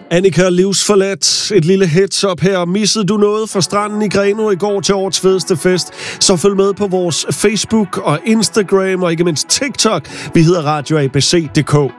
Annika livsforladt. Et lille heads up her. Missede du noget fra stranden i Grenaa i går til årets fedeste fest? Så følg med på vores Facebook og Instagram og ikke mindst TikTok. Vi hedder Radio ABC.dk.